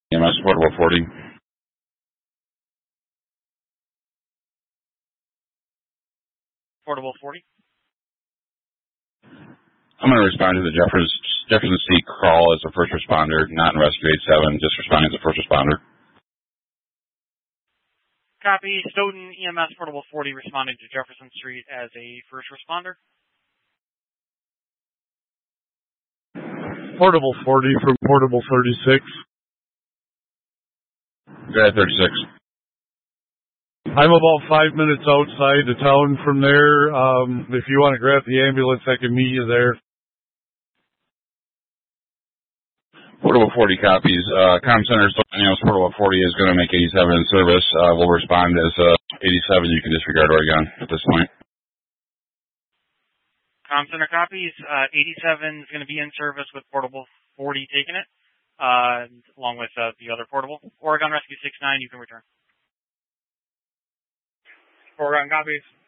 EMS Portable 40. Portable 40. I'm going to respond to the Jefferson C call as a first responder, not in Rescue 87, just responding as a first responder. Copy. Stoughton EMS Portable 40 responding to Jefferson Street as a first responder. Portable 40 from Portable 36. Go ahead, 36. I'm about 5 minutes outside the town from there. If you want to grab the ambulance, I can meet you there. Portable 40 copies. Comm Center, Portable 40 is going to make 87 in service. We'll respond as 87. You can disregard Oregon at this point. Comm Center copies. 87 is going to be in service with Portable 40 taking it, along with the other portable. Oregon Rescue 69, you can return. Oregon copies.